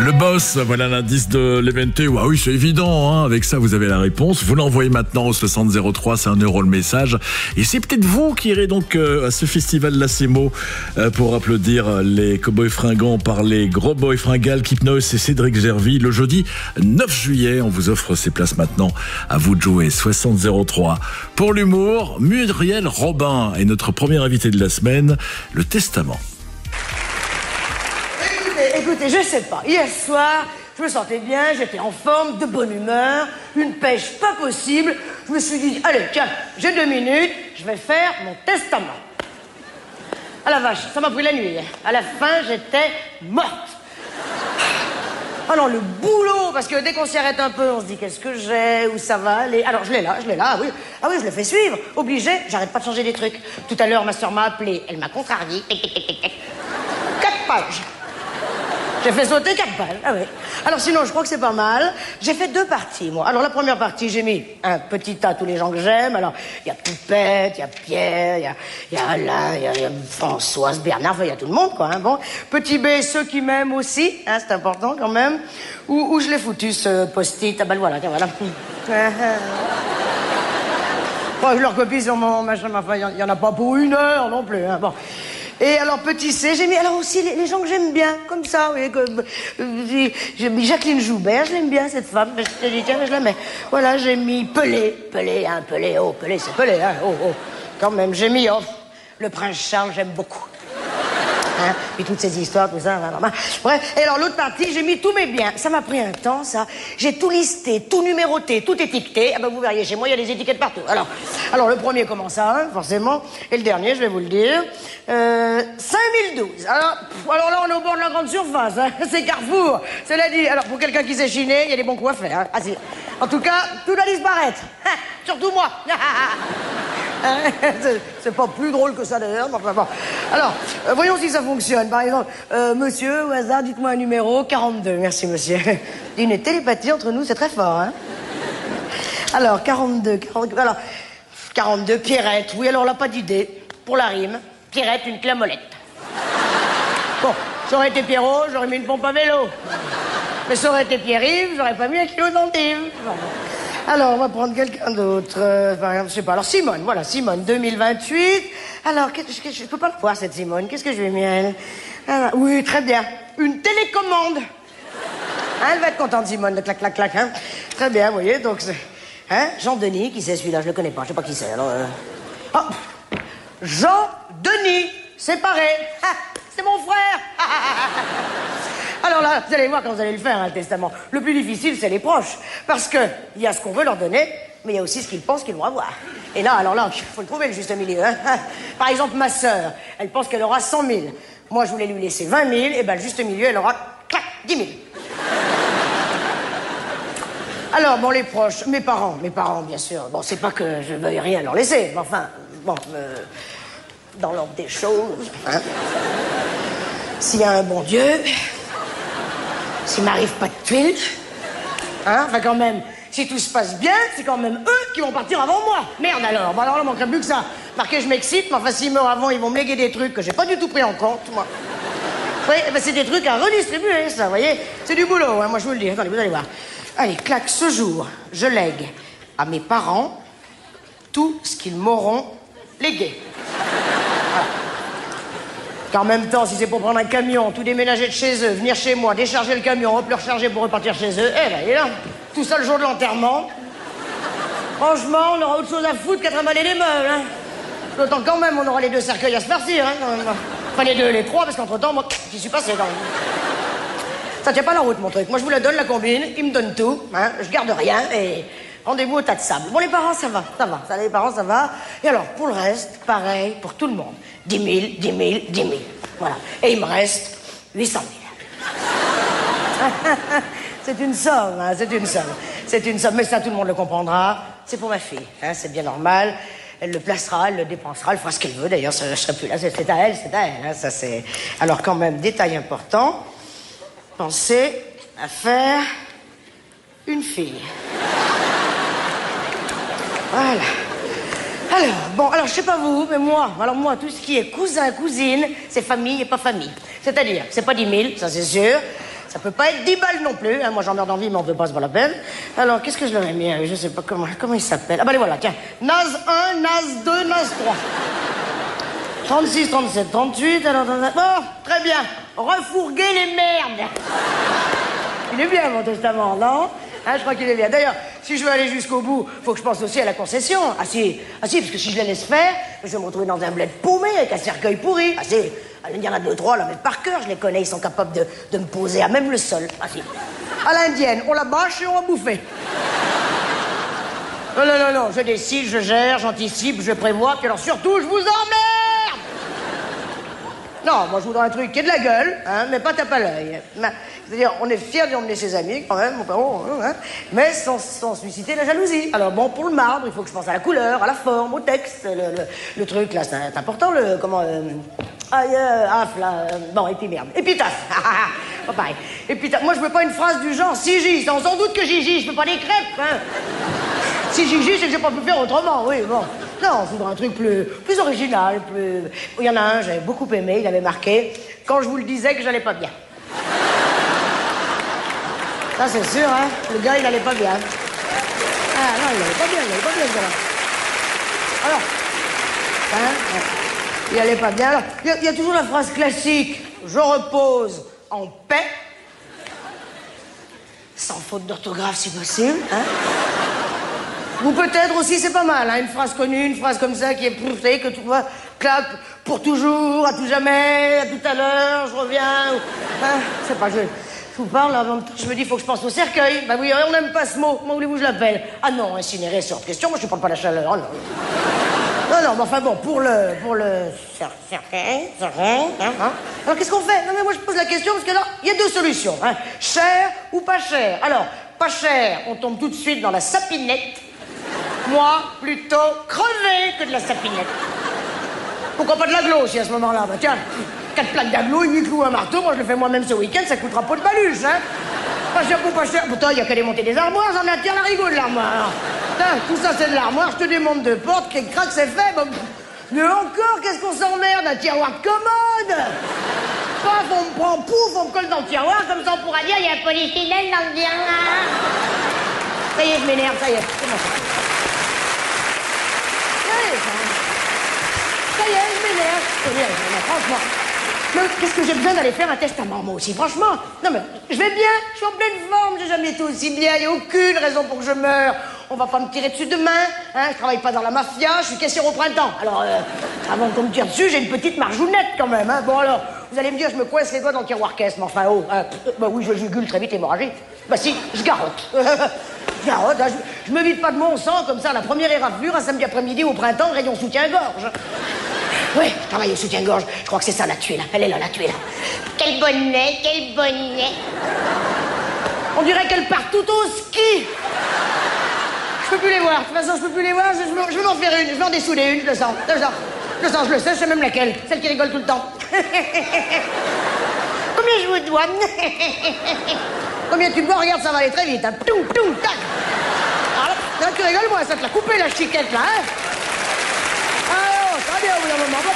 Le boss, voilà l'indice de l'Eventé. Ah oui, c'est évident, hein. Avec ça, vous avez la réponse. Vous l'envoyez maintenant au 6003, c'est 1 € le message. Et c'est peut-être vous qui irez donc à ce festival Lacemo pour applaudir les Cowboys Fringants par les Gros Boys Fringales, Kipnos et Cédric Gervy. Le jeudi 9 juillet, on vous offre ces places maintenant. À vous de jouer, 6003. Pour l'humour, Muriel Robin est notre premier invité de la semaine, le Testament. Écoutez, je sais pas, hier soir, je me sentais bien, j'étais en forme, de bonne humeur, une pêche pas possible. Je me suis dit, allez, tiens, j'ai 2 minutes, je vais faire mon testament. Ah la vache, ça m'a pris la nuit. À la fin, j'étais morte. Alors le boulot, parce que dès qu'on s'y arrête un peu, on se dit qu'est-ce que j'ai, où ça va aller. Alors je l'ai là, ah oui, je le fais suivre, obligé, j'arrête pas de changer des trucs. Tout à l'heure, ma soeur m'a appelé, elle m'a contrarié. 4 pages. J'ai fait sauter 4 pages, ah oui. Alors sinon, je crois que c'est pas mal. J'ai fait 2 parties, moi. Alors la première partie, j'ai mis un petit tas tous les gens que j'aime. Alors, il y a Poupette, il y a Pierre, il y a Alain, il y a Françoise, Bernard, enfin, il y a tout le monde, quoi. Hein, bon. Petit B, ceux qui m'aiment aussi, hein, c'est important quand même. Où je l'ai foutu, ce post-it? Ah ben voilà, tiens, voilà. Bon, je leur copie sur mon machin, enfin, il y en a pas pour 1 heure non plus, hein, bon. Et alors, petit C, j'ai mis alors aussi les gens que j'aime bien, comme ça, vous voyez, comme, j'ai mis Jacqueline Joubert, je l'aime bien, cette femme, je te dis, tiens, je la mets. Voilà, j'ai mis Pelé, hein, Pelé, oh, Pelé, c'est Pelé, hein, oh, quand même, j'ai mis, oh, le prince Charles, j'aime beaucoup. Hein, puis toutes ces histoires, tout ça, bref. Et alors, l'autre partie, j'ai mis tous mes biens. Ça m'a pris un temps, ça. J'ai tout listé, tout numéroté, tout étiqueté. Ah ben, vous verriez, chez moi, il y a des étiquettes partout. Alors, le premier commence à 1, forcément. Et le dernier, je vais vous le dire, 5012. Alors là, on est au bord de la grande surface, hein. C'est Carrefour. Cela dit, alors, pour quelqu'un qui sait chiner, il y a des bons coups à faire, hein. Ah, si. En tout cas, tout doit disparaître. Surtout moi. C'est pas plus drôle que ça d'ailleurs, mais enfin bon. Alors, voyons si ça fonctionne. Par exemple, monsieur, au hasard, dites-moi un numéro, 42. Merci, monsieur. Une télépathie entre nous, c'est très fort, hein. Alors, 42, alors, 42, Pierrette. Oui, alors là, pas d'idée. Pour la rime, Pierrette, une clamolette. Bon, ça aurait été Pierrot, j'aurais mis une pompe à vélo. Mais ça aurait été Pierre-Yves, j'aurais pas mis un kilo d'endive. Bon. Alors, on va prendre quelqu'un d'autre. Par exemple, je sais pas. Alors, Simone, voilà, Simone, 2028. Alors, je peux pas le voir, cette Simone. Qu'est-ce que je lui ai mis, elle? Alors, oui, très bien. Une télécommande. Hein, elle va être contente, Simone, de clac, clac, clac, hein. Très bien, vous voyez, donc, hein, Jean-Denis, qui c'est celui-là? Je le connais pas, je sais pas qui c'est, alors, Oh, Jean-Denis, séparé. Ah, c'est mon frère. Alors là, vous allez voir quand vous allez le faire, hein, le testament. Le plus difficile, c'est les proches. Parce que il y a ce qu'on veut leur donner, mais il y a aussi ce qu'ils pensent qu'ils vont avoir. Et là, alors là, il faut le trouver, le juste milieu. Hein. Par exemple, ma sœur, elle pense qu'elle aura 100 000. Moi, je voulais lui laisser 20 000, et ben le juste milieu, elle aura, clac, 10 000. Alors, bon, les proches, mes parents, bien sûr. Bon, c'est pas que je veuille rien leur laisser, mais enfin, bon, dans l'ordre des choses, hein. S'il y a un bon Dieu... S'il m'arrive pas de tuiles, hein, enfin quand même, si tout se passe bien, c'est quand même eux qui vont partir avant moi. Merde alors, bon alors là, il manquerait plus que ça. Marqué, je m'excite, mais enfin s'ils meurent avant, ils vont me léguer des trucs que j'ai pas du tout pris en compte, moi. Oui, ben, c'est des trucs à redistribuer, ça, vous voyez. C'est du boulot, hein, moi je vous le dis, attendez, vous allez voir. Allez, clac, ce jour, je lègue à mes parents tout ce qu'ils m'auront légué. Voilà. En même temps, si c'est pour prendre un camion, tout déménager de chez eux, venir chez moi, décharger le camion, hop, le recharger pour repartir chez eux, eh ben, et là, tout ça le jour de l'enterrement. Franchement, on aura autre chose à foutre qu'à trimballer les meubles, hein. D'autant quand même, on aura les 2 cercueils à se farcir, hein, quand même. Enfin, les 2, les 3, parce qu'entre-temps, moi, j'y suis passé, quand même. Ça tient pas la route, mon truc. Moi, je vous la donne, la combine, ils me donnent tout, hein, je garde rien, et rendez-vous au tas de sable. Bon, les parents, ça va. Ça, les parents, ça va. Et alors, pour le reste, pareil, pour tout le monde. 10 000, 10 000, 10 000. Voilà. Et il me reste 800 000. C'est une somme, hein, c'est une somme. C'est une somme, mais ça, tout le monde le comprendra. C'est pour ma fille, hein, c'est bien normal. Elle le placera, elle le dépensera, elle fera ce qu'elle veut. D'ailleurs, je ne serai plus là, c'est à elle, hein, ça c'est... Alors, quand même, détail important, pensez à faire une fille. Voilà. Alors, je sais pas vous, mais moi, tout ce qui est cousin, cousine, c'est famille et pas famille. C'est-à-dire, c'est pas 10 000, ça c'est sûr. Ça peut pas être 10 balles non plus. Hein. Moi, j'emmerde en vie, mais on veut pas, c'est pas la peine. Alors, qu'est-ce que je leur ai mis? Je sais pas comment il s'appelle. Ah, bah, les voilà, tiens. Naz 1, Naz 2, Naz 3. 36, 37, 38, alors... Bon, très bien. Refourguer les merdes. Il est bien, mon testament, non? Hein, je crois qu'il est bien. D'ailleurs, si je veux aller jusqu'au bout, faut que je pense aussi à la concession. Ah si, parce que si je les laisse faire, je vais me retrouver dans un bled paumé avec un cercueil pourri. Ah si, il y en a 2, 3, là, mais par cœur, je les connais, ils sont capables de me poser à même le sol. Ah si. À l'indienne, on la bâche et on va bouffer. Non, je décide, je gère, j'anticipe, je prévois, puis alors surtout, je vous emmerde! Non, moi je voudrais un truc qui ait de la gueule, hein, mais pas tape à l'œil. C'est-à-dire, on est fiers d'y emmener ses amis, quand même, hein, mais sans susciter la jalousie. Alors bon, pour le marbre, il faut que je pense à la couleur, à la forme, au texte, le truc, là, c'est important, bon, et puis merde. Épitaphe. Pas pareil. Épitaphe. Moi, je veux pas une phrase du genre, si j'y, on s'en doute que j'y, je peux pas des crêpes, hein. Si j'y, c'est que j'ai pas pu faire autrement, oui, bon. Non, je voudrais un truc plus original, plus... Il y en a un, j'avais beaucoup aimé, il avait marqué « Quand je vous le disais que j'allais pas bien ». Ça, c'est sûr, hein. Le gars, il allait pas bien. Ah, non, il allait pas bien, ce gars-là. Alors, hein, il allait pas bien. Alors, il y a toujours la phrase classique « Je repose en paix ». Sans faute d'orthographe, si possible, hein. Ou peut-être aussi, c'est pas mal, hein, une phrase connue, une phrase comme ça qui est poussée, que tu vois, claque, pour toujours, à tout jamais, à tout à l'heure, je reviens, hein, c'est pas, je vous parle, en même temps, je me dis, il faut que je pense au cercueil. Bah oui, on n'aime pas ce mot, comment voulez-vous que je l'appelle? Ah non, incinéré, c'est hors de question, moi je supporte pas la chaleur, oh non. Non, mais enfin bon, pour le cercueil, hein. Alors qu'est-ce qu'on fait? Non mais moi je pose la question parce que là, il y a 2 solutions, hein, cher ou pas cher. Alors, pas cher, on tombe tout de suite dans la sapinette. Moi, plutôt crevé que de la sapinette. Pourquoi pas de l'aglo aussi à ce moment-là? Bah tiens, 4 plaques d'aglo, 8 clous, un marteau, moi je le fais moi-même ce week-end, ça coûtera pas de baluche, hein. Pas cher ou pas cher. Pourtant, il y a qu'à démonter des armoires, j'en attire la rigole de l'armoire. Putain, tout ça c'est de l'armoire, je te démonte 2 portes, cric-crac, c'est fait. Bah, mieux encore, qu'est-ce qu'on s'emmerde? Un tiroir de commode. Paf, on me prend, pouf, on me colle dans le tiroir, comme ça on pourra dire, il y a un polyphilène dans le tiroir. Ça y est, je m'énerve, ça y est, c'est bon. Ça y est, je m'énerve. Franchement. Mais qu'est-ce que j'ai besoin d'aller faire un testament, moi aussi, franchement? Non, mais je vais bien, je suis en pleine forme, j'ai jamais été aussi bien, il n'y a aucune raison pour que je meure. On va pas me tirer dessus demain, hein, je travaille pas dans la mafia, je suis caissière au printemps. Alors, avant qu'on me tire dessus, j'ai une petite marjounette quand même, hein. Bon, alors, vous allez me dire, je me coince les doigts dans le tiroir caisse, mais enfin, bah oui, je jugule très vite hémorragique. Bah si, je garotte. Garotte, hein, je me vide pas de mon sang comme ça, la première éraflure, un samedi après-midi au printemps, rayon soutien-gorge. Oui, je travaille au soutien-gorge. Je crois que c'est ça, la tuile. Elle est là, la tuile. Quel bonnet, quel bonnet. On dirait qu'elle part tout au ski. Je peux plus les voir. De toute façon, je peux plus les voir. Je vais m'en faire une. Je vais en dessouder une, je le sens. Je le sais, je sais même laquelle. Celle qui rigole tout le temps. Combien je vous dois? Combien tu bois? Regarde, ça va aller très vite. Hein. Toum, toum, tac. Alors là, tu rigoles, moi, ça te l'a coupé, la chiquette, là, hein. Bien, oui, un moment,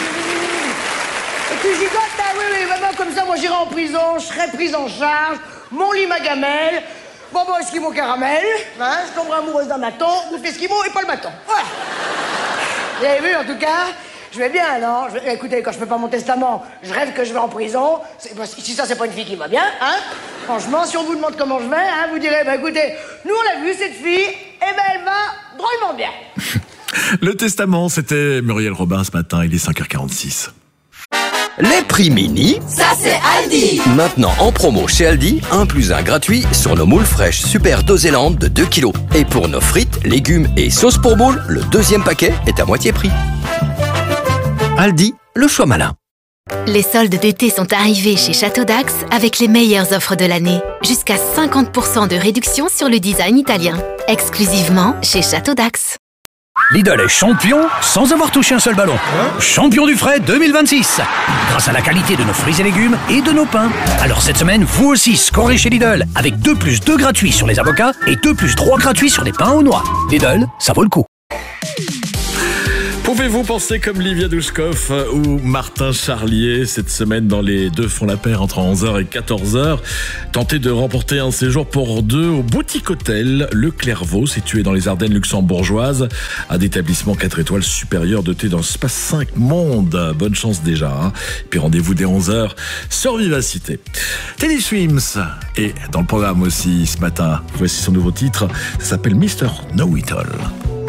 et tu gigotes, hein, oui, maman, comme ça, moi, j'irai en prison, je serai prise en charge, mon lit, ma gamelle, bonbon esquimau caramel, hein, je tomberai amoureuse d'un maton, bouffe esquimau et pas le maton. Voilà. Vous avez vu, en tout cas, je vais bien, non? Écoutez, quand je fais pas mon testament, je rêve que je vais en prison. Si ça, c'est pas une fille qui va bien, hein? Franchement, si on vous demande comment je vais, hein, vous direz, bah écoutez, nous, on l'a vu, cette fille, et ben, elle va drôlement bien. Le testament, c'était Muriel Robin ce matin, il est 5h46. Les prix mini, ça c'est Aldi. Maintenant en promo chez Aldi, 1 + 1 gratuit sur nos moules fraîches Super Dosélande de 2 kg. Et pour nos frites, légumes et sauces pour moules, le 2e paquet est à moitié prix. Aldi, le choix malin. Les soldes d'été sont arrivés chez Château d'Axe avec les meilleures offres de l'année. Jusqu'à 50% de réduction sur le design italien. Exclusivement chez Château d'Axe. Lidl est champion sans avoir touché un seul ballon. Champion du frais 2026. Grâce à la qualité de nos fruits et légumes et de nos pains. Alors cette semaine, vous aussi scorez chez Lidl avec 2 + 2 gratuits sur les avocats et 2 + 3 gratuits sur les pains aux noix. Lidl, ça vaut le coup. Pouvez-vous penser comme Livia Douchkov ou Martin Charlier cette semaine dans les deux font la paire entre 11h et 14h? Tenter de remporter un séjour pour deux au boutique hôtel Le Clairvaux, situé dans les Ardennes luxembourgeoises, un établissement 4 étoiles supérieur doté d'un spa 5 mondes. Bonne chance déjà. Hein. Puis rendez-vous dès 11h sur Vivacité. Teddy Swims est dans le programme aussi ce matin. Voici son nouveau titre. Ça s'appelle Mr. Know It All.